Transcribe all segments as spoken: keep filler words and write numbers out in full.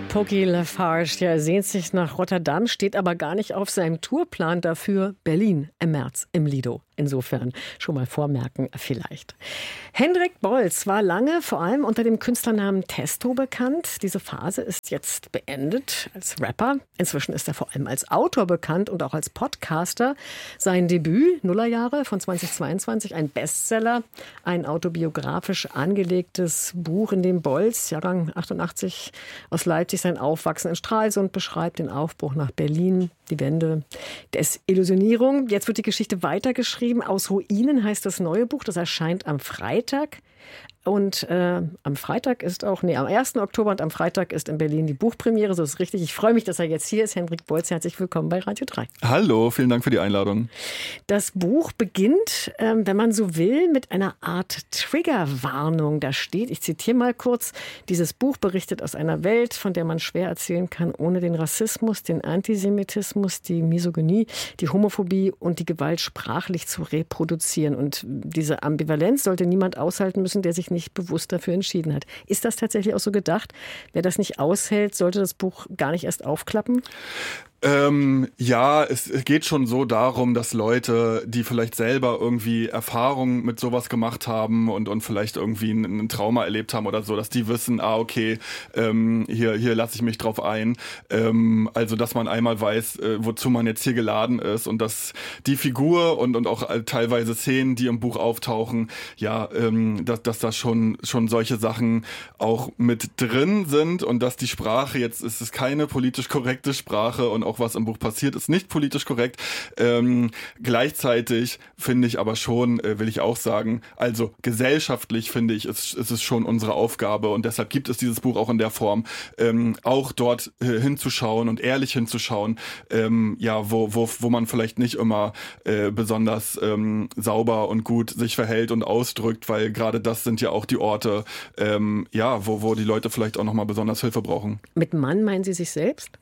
Poggy Lafarge, der sehnt sich nach Rotterdam, steht aber gar nicht auf seinem Tourplan, dafür Berlin im März im Lido. Insofern schon mal vormerken vielleicht. Hendrik Bolz war lange vor allem unter dem Künstlernamen Testo bekannt. Diese Phase ist jetzt beendet als Rapper. Inzwischen ist er vor allem als Autor bekannt und auch als Podcaster. Sein Debüt, Nullerjahre von zweitausendzweiundzwanzig, ein Bestseller, ein autobiografisch angelegtes Buch, in dem Bolz, Jahrgang achtundachtzig, aus Leipzig sein Aufwachsen in Stralsund beschreibt, den Aufbruch nach Berlin, die Wende, Desillusionierung. Jetzt wird die Geschichte weitergeschrieben. Aus Ruinen heißt das neue Buch, das erscheint am Freitag. Und äh, am Freitag ist auch, nee, am ersten Oktober und am Freitag ist in Berlin die Buchpremiere, so ist es richtig. Ich freue mich, dass er jetzt hier ist. Hendrik Bolz, herzlich willkommen bei Radio drei. Hallo, vielen Dank für die Einladung. Das Buch beginnt, äh, wenn man so will, mit einer Art Triggerwarnung. Da steht, ich zitiere mal kurz, dieses Buch berichtet aus einer Welt, von der man schwer erzählen kann, ohne den Rassismus, den Antisemitismus, die Misogynie, die Homophobie und die Gewalt sprachlich zu reproduzieren. Und diese Ambivalenz sollte niemand aushalten müssen, der sich nicht bewusst dafür entschieden hat. Ist das tatsächlich auch so gedacht? Wer das nicht aushält, sollte das Buch gar nicht erst aufklappen? Ähm, ja, es geht schon so darum, dass Leute, die vielleicht selber irgendwie Erfahrungen mit sowas gemacht haben und und vielleicht irgendwie ein, ein Trauma erlebt haben oder so, dass die wissen, ah okay, ähm, hier hier lasse ich mich drauf ein. Ähm, also dass man einmal weiß, äh, wozu man jetzt hier geladen ist und dass die Figur und und auch teilweise Szenen, die im Buch auftauchen, ja, ähm, dass dass da schon schon solche Sachen auch mit drin sind und dass die Sprache jetzt ist es keine politisch korrekte Sprache und auch was im Buch passiert, ist nicht politisch korrekt. Ähm, gleichzeitig finde ich aber schon, äh, will ich auch sagen, also gesellschaftlich finde ich, ist, ist es schon unsere Aufgabe und deshalb gibt es dieses Buch auch in der Form, ähm, auch dort äh, hinzuschauen und ehrlich hinzuschauen, ähm, ja, wo, wo, wo man vielleicht nicht immer äh, besonders ähm, sauber und gut sich verhält und ausdrückt, weil gerade das sind ja auch die Orte, ähm, ja, wo, wo die Leute vielleicht auch nochmal besonders Hilfe brauchen. Mit Mann meinen Sie sich selbst?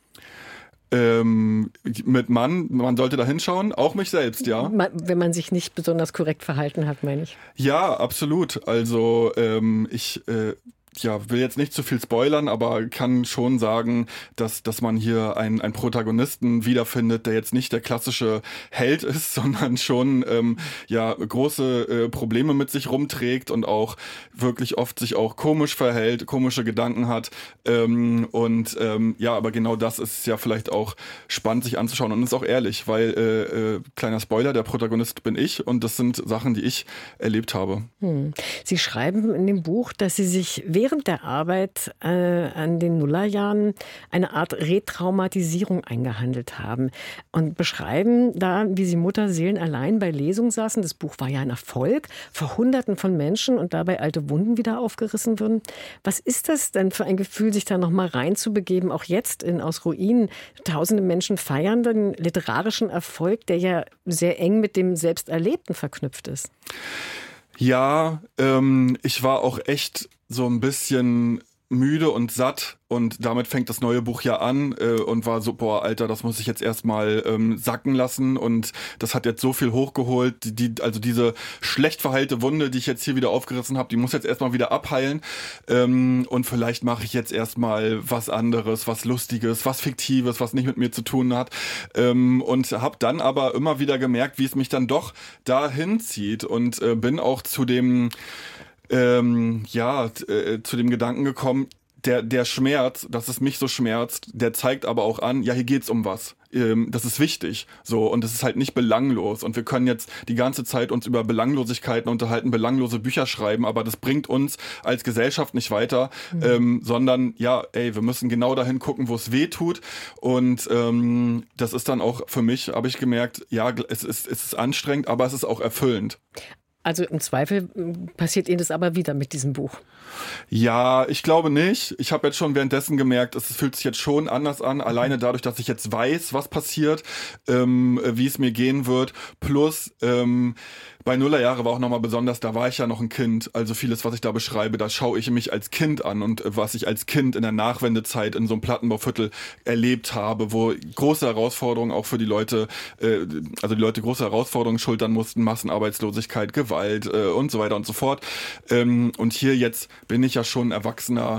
Ähm, mit Mann, man sollte da hinschauen, auch mich selbst, ja. Wenn man sich nicht besonders korrekt verhalten hat, meine ich. Ja, absolut. Also ähm, ich äh, ja, will jetzt nicht zu viel spoilern, aber kann schon sagen, dass dass man hier einen, einen Protagonisten wiederfindet, der jetzt nicht der klassische Held ist, sondern schon ähm, ja große äh, Probleme mit sich rumträgt und auch wirklich oft sich auch komisch verhält, komische Gedanken hat. Ähm, und ähm, ja, aber genau das ist ja vielleicht auch spannend, sich anzuschauen und ist auch ehrlich, weil, äh, äh, kleiner Spoiler, der Protagonist bin ich und das sind Sachen, die ich erlebt habe. Hm. Sie schreiben in dem Buch, dass Sie sich während der Arbeit äh, an den Nullerjahren eine Art Retraumatisierung eingehandelt haben und beschreiben da, wie Sie mutterseelenallein bei Lesungen saßen. Das Buch war ja ein Erfolg vor Hunderten von Menschen und dabei alte Wunden wieder aufgerissen würden. Was ist das denn für ein Gefühl, sich da noch mal reinzubegeben, auch jetzt in Aus Ruinen? Tausende Menschen feiern den literarischen Erfolg, der ja sehr eng mit dem Selbsterlebten verknüpft ist. Ja, ähm, ich war auch echt so ein bisschen müde und satt und damit fängt das neue Buch ja an äh, und war so, boah, Alter, das muss ich jetzt erstmal ähm, sacken lassen und das hat jetzt so viel hochgeholt, die, die, also diese schlecht verheilte Wunde, die ich jetzt hier wieder aufgerissen habe, die muss jetzt erstmal wieder abheilen ähm, und vielleicht mache ich jetzt erstmal was anderes, was Lustiges, was Fiktives, was nicht mit mir zu tun hat ähm, und habe dann aber immer wieder gemerkt, wie es mich dann doch dahin zieht und äh, bin auch zu dem Ähm, ja, äh, zu dem Gedanken gekommen, der der Schmerz, dass es mich so schmerzt, der zeigt aber auch an, ja, hier geht's um was. Ähm, das ist wichtig, so, und es ist halt nicht belanglos und wir können jetzt die ganze Zeit uns über Belanglosigkeiten unterhalten, belanglose Bücher schreiben, aber das bringt uns als Gesellschaft nicht weiter, mhm. ähm, sondern ja, ey, wir müssen genau dahin gucken, wo es weh tut und ähm, das ist dann auch für mich, habe ich gemerkt, ja, es ist, es ist anstrengend, aber es ist auch erfüllend. Also im Zweifel passiert Ihnen das aber wieder mit diesem Buch. Ja, ich glaube nicht. Ich habe jetzt schon währenddessen gemerkt, es fühlt sich jetzt schon anders an. Alleine dadurch, dass ich jetzt weiß, was passiert, ähm, wie es mir gehen wird. Plus, ähm, bei Nullerjahre war auch nochmal besonders, da war ich ja noch ein Kind. Also vieles, was ich da beschreibe, da schaue ich mich als Kind an und was ich als Kind in der Nachwendezeit in so einem Plattenbauviertel erlebt habe, wo große Herausforderungen auch für die Leute, äh, also die Leute große Herausforderungen schultern mussten, Massenarbeitslosigkeit, Gewalt äh, und so weiter und so fort. Ähm, und hier jetzt bin ich ja schon ein erwachsener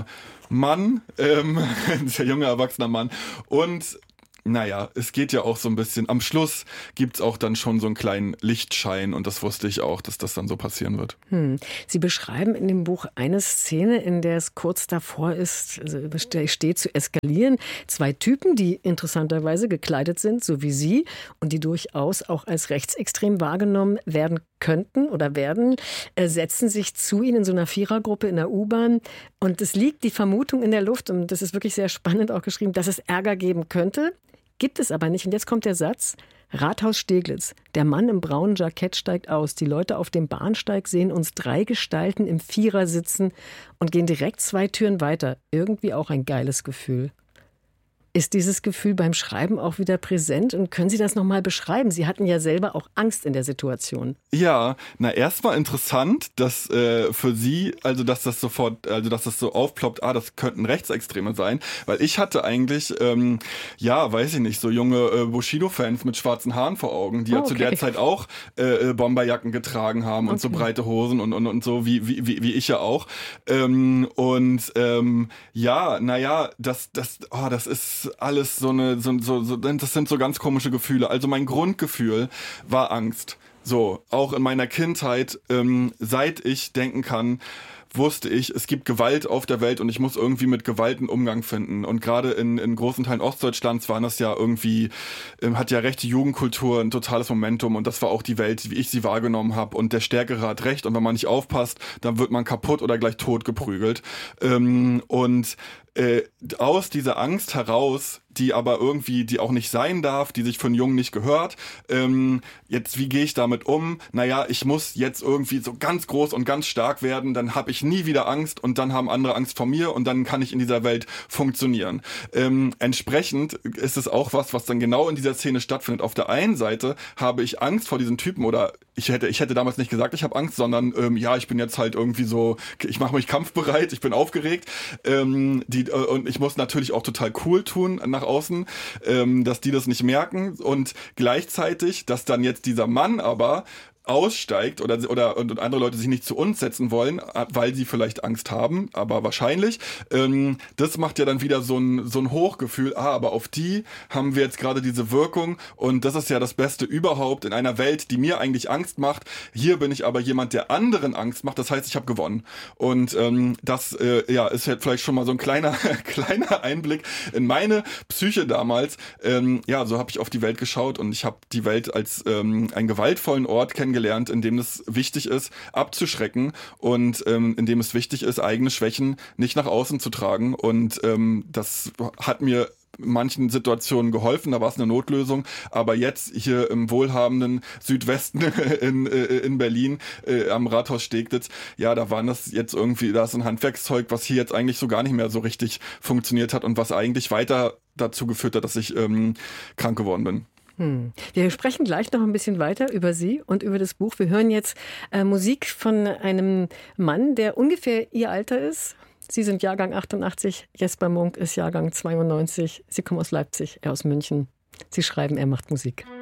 Mann, ähm, sehr junger, erwachsener Mann und naja, es geht ja auch so ein bisschen, am Schluss gibt's auch dann schon so einen kleinen Lichtschein und das wusste ich auch, dass das dann so passieren wird. Hm. Sie beschreiben in dem Buch eine Szene, in der es kurz davor ist, also steht zu eskalieren. Zwei Typen, die interessanterweise gekleidet sind, so wie Sie, und die durchaus auch als rechtsextrem wahrgenommen werden könnten oder werden, äh, setzen sich zu Ihnen in so einer Vierergruppe in der U-Bahn. Und es liegt die Vermutung in der Luft, und das ist wirklich sehr spannend auch geschrieben, dass es Ärger geben könnte. Gibt es aber nicht. Und jetzt kommt der Satz: Rathaus Steglitz. Der Mann im braunen Jackett steigt aus. Die Leute auf dem Bahnsteig sehen uns drei Gestalten im Vierer sitzen und gehen direkt zwei Türen weiter. Irgendwie auch ein geiles Gefühl. Ist dieses Gefühl beim Schreiben auch wieder präsent? Und können Sie das nochmal beschreiben? Sie hatten ja selber auch Angst in der Situation. Ja, na erstmal interessant, dass äh, für Sie, also dass das sofort, also dass das so aufploppt, ah, das könnten Rechtsextreme sein, weil ich hatte eigentlich, ähm, ja, weiß ich nicht, so junge äh, Bushido-Fans mit schwarzen Haaren vor Augen, die oh, okay. ja zu der Zeit auch äh, Bomberjacken getragen haben okay. und so breite Hosen und und und so wie wie wie, wie ich ja auch. Ähm, und ähm, ja, naja, das das, oh, das ist alles so eine, so, so, so, das sind so ganz komische Gefühle. Also mein Grundgefühl war Angst. So, auch in meiner Kindheit, ähm, seit ich denken kann, wusste ich, es gibt Gewalt auf der Welt und ich muss irgendwie mit Gewalt einen Umgang finden. Und gerade in, in großen Teilen Ostdeutschlands waren das ja irgendwie, ähm, hat ja rechte Jugendkultur ein totales Momentum und das war auch die Welt, wie ich sie wahrgenommen habe. Und der Stärkere hat recht und wenn man nicht aufpasst, dann wird man kaputt oder gleich tot geprügelt. Ähm, und äh, aus dieser Angst heraus, die aber irgendwie, die auch nicht sein darf, die sich von Jungen nicht gehört. Ähm, jetzt, wie gehe ich damit um? Naja, ich muss jetzt irgendwie so ganz groß und ganz stark werden, dann habe ich nie wieder Angst und dann haben andere Angst vor mir und dann kann ich in dieser Welt funktionieren. Ähm, entsprechend ist es auch was, was dann genau in dieser Szene stattfindet. Auf der einen Seite habe ich Angst vor diesen Typen oder ich hätte, ich hätte damals nicht gesagt, ich habe Angst, sondern ähm, ja, ich bin jetzt halt irgendwie so, ich mache mich kampfbereit, ich bin aufgeregt. Ähm, die, äh, und ich muss natürlich auch total cool tun nach außen, ähm, dass die das nicht merken und gleichzeitig, dass dann jetzt dieser Mann aber aussteigt oder oder und andere Leute sich nicht zu uns setzen wollen, weil sie vielleicht Angst haben, aber wahrscheinlich. Ähm, das macht ja dann wieder so ein so ein Hochgefühl. Ah, aber auf die haben wir jetzt gerade diese Wirkung und das ist ja das Beste überhaupt in einer Welt, die mir eigentlich Angst macht. Hier bin ich aber jemand, der anderen Angst macht. Das heißt, ich habe gewonnen. Und ähm, das äh, ja ist jetzt vielleicht schon mal so ein kleiner kleiner Einblick in meine Psyche damals. Ähm, ja, so habe ich auf die Welt geschaut und ich habe die Welt als ähm, einen gewaltvollen Ort kennengelernt. gelernt, in dem es wichtig ist, abzuschrecken und ähm, in dem es wichtig ist, eigene Schwächen nicht nach außen zu tragen. Und ähm, das hat mir in manchen Situationen geholfen, da war es eine Notlösung, aber jetzt hier im wohlhabenden Südwesten in, in Berlin äh, am Rathaus Steglitz, ja, da waren das jetzt irgendwie, da ist ein Handwerkszeug, was hier jetzt eigentlich so gar nicht mehr so richtig funktioniert hat und was eigentlich weiter dazu geführt hat, dass ich ähm, krank geworden bin. Hm. Wir sprechen gleich noch ein bisschen weiter über Sie und über das Buch. Wir hören jetzt äh, Musik von einem Mann, der ungefähr Ihr Alter ist. Sie sind Jahrgang achtundachtzig, Jesper Munk ist Jahrgang zweiundneunzig. Sie kommen aus Leipzig, er aus München. Sie schreiben, er macht Musik.